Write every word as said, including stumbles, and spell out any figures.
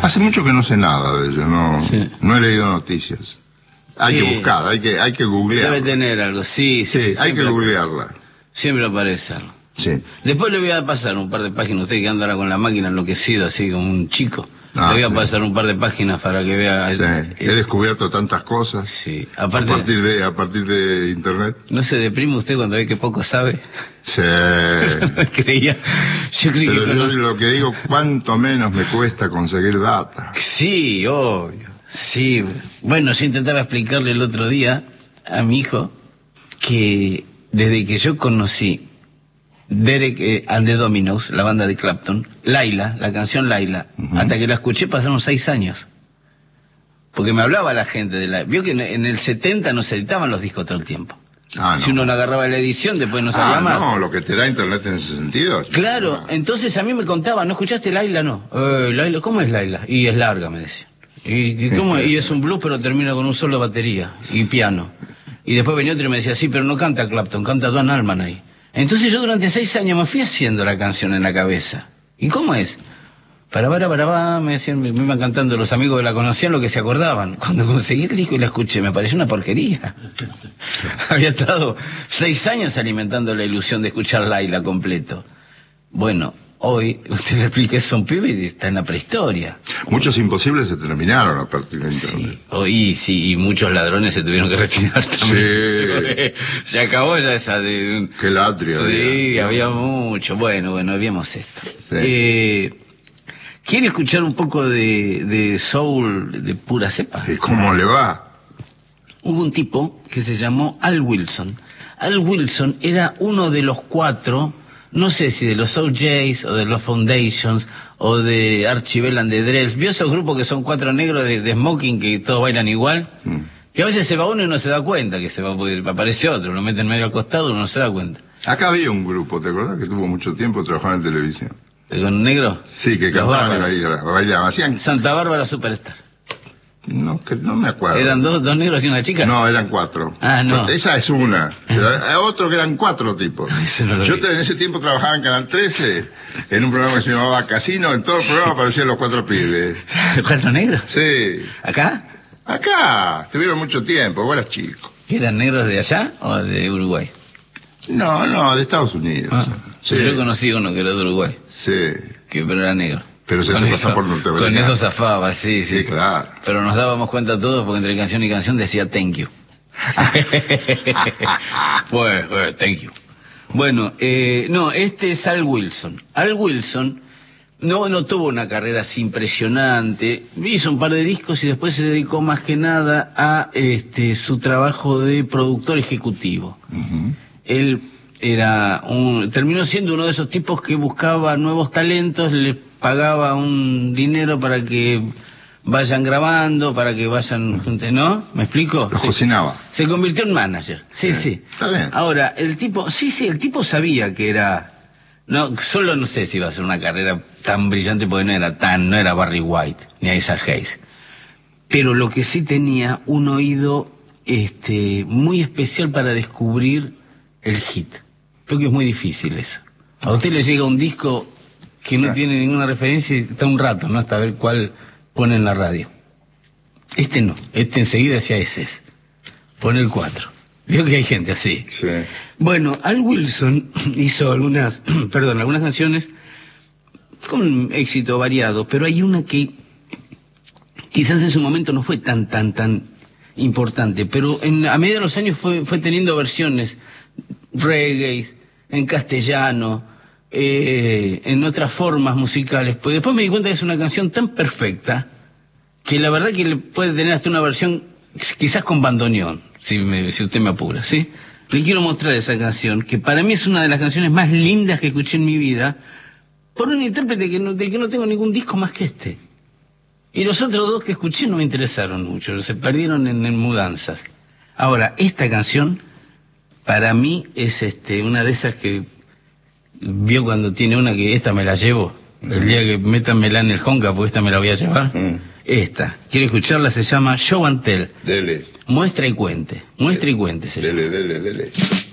Hace mucho que no sé nada de ellos, no, sí. no he leído noticias. Hay sí. que buscar, hay que, hay que googlear. Debe tener algo, sí, sí. Sí, hay que googlearla. Siempre aparece algo. Sí. Después le voy a pasar un par de páginas, usted que anda ahora con la máquina enloquecido, así como un chico. Ah, le voy a sí. pasar un par de páginas para que vea. Sí. El, He descubierto tantas cosas. Sí. Aparte, a partir de, a partir de internet. ¿No se deprime usted cuando ve que poco sabe? Sí. Creía. Yo creí Pero que yo los... lo que digo, cuánto menos me cuesta conseguir data. Sí, obvio. Sí. Bueno, yo intentaba explicarle el otro día a mi hijo que desde que yo conocí Derek eh, and the Dominos, la banda de Clapton, Laila, la canción Laila, uh-huh. hasta que la escuché pasaron seis años. Porque me hablaba la gente de la... Vio que en, en el setenta no se editaban los discos todo el tiempo. Ah, no. Si uno no agarraba la edición, después no sabía ah, más. No, lo que te da internet en ese sentido. Claro, ah. entonces a mí me contaban, ¿no escuchaste Laila? No. Eh, Laila, ¿cómo es Laila? Y es larga, me decía. Y, y, ¿cómo? y es un blues, pero termina con un solo de batería y piano. Y después venía otro y me decía, sí, pero no canta Clapton, canta Don Allman ahí. Entonces yo durante seis años me fui haciendo la canción en la cabeza. ¿Y cómo es? Para, para, para, para, me decían, me iban cantando los amigos que la conocían lo que se acordaban. Cuando conseguí el disco y la escuché, me pareció una porquería. Había estado seis años alimentando la ilusión de escuchar Laila completo. Bueno, hoy, usted le explica eso a un pibe y está en la prehistoria. Muchos imposibles se terminaron a partir de internet. Sí, hoy sí, y muchos ladrones se tuvieron que retirar también. Sí. Se acabó ya esa de... Qué latrio. Sí, había, había mucho. Bueno, bueno, habíamos esto. Sí. Eh... ¿Quiere escuchar un poco de, de soul de pura cepa? ¿Y cómo le va? Hubo un tipo que se llamó Al Wilson. Al Wilson era uno de los cuatro, no sé si de los O Js o de los Foundations o de Archie Bell and the Drells. ¿Vio esos grupos que son cuatro negros de, de smoking que todos bailan igual? Mm. Que a veces se va uno y no se da cuenta que se va, porque aparece otro, lo meten medio al costado y uno no se da cuenta. Acá había un grupo, ¿te acordás? Que tuvo mucho tiempo trabajando en televisión. ¿Con negro? Sí, que cantaban y bailaban, bailaban. Hacían... Santa Bárbara Superstar. No, que no me acuerdo. ¿Eran dos, dos negros y una chica? No, eran cuatro. Ah, no. Esa es una. Hay otro que eran cuatro tipos. No Yo te, en ese tiempo trabajaba en Canal trece, en un programa que se llamaba Casino. En todo el programa aparecían los cuatro pibes. ¿Cuatro negros? Sí. ¿Acá? Acá. Estuvieron mucho tiempo, vos eras chico. ¿Que eran negros de allá o de Uruguay? No, no, de Estados Unidos. Ah, sí. Yo conocí uno que era de Uruguay. Sí. Que pero era negro. Pero se con eso, por norteamericano. Con eso zafaba, sí, sí. Sí, claro. Pero nos dábamos cuenta todos porque entre canción y canción decía thank you. Pues, pues, thank you. Bueno, eh, no, este es Al Wilson. Al Wilson no, no tuvo una carrera así impresionante. Hizo un par de discos y después se dedicó más que nada a este su trabajo de productor ejecutivo. Uh-huh. Él era un, terminó siendo uno de esos tipos que buscaba nuevos talentos, le pagaba un dinero para que vayan grabando, para que vayan, ¿no? ¿Me explico? Los cocinaba. Se convirtió en manager. Sí, sí, sí. Está bien. Ahora, el tipo, sí, sí, el tipo sabía que era, no, solo no sé si iba a ser una carrera tan brillante porque no era tan, no era Barry White, ni Isaac Hayes. Pero lo que sí tenía un oído, este, muy especial para descubrir el hit. Creo que es muy difícil eso. A usted le llega un disco que no tiene ninguna referencia y está un rato, ¿no? Hasta ver cuál pone en la radio. Este no, este enseguida decía ese es. Pone el cuatro. Digo que hay gente así. Sí. Bueno, Al Wilson hizo algunas, perdón, algunas canciones con éxito variado, pero hay una que quizás en su momento no fue tan, tan, tan importante, pero en, a medida de los años fue, fue teniendo versiones reggae, en castellano, eh, en otras formas musicales. Pues después me di cuenta que es una canción tan perfecta que la verdad que le puede tener hasta una versión quizás con bandoneón, si, me, si usted me apura, ¿sí? Le quiero mostrar esa canción, que para mí es una de las canciones más lindas que escuché en mi vida, por un intérprete que no, de que no tengo ningún disco más que este. Y los otros dos que escuché no me interesaron mucho, se perdieron en, en mudanzas. Ahora, esta canción, para mí, es este una de esas que vio cuando tiene una que esta me la llevo, mm. el día que métanmela en el Honka, porque esta me la voy a llevar. Mm. Esta, quiere escucharla, se llama Show and Tell. Dele. Muestra y cuente, muestra y cuente. Se dele, dele, dele.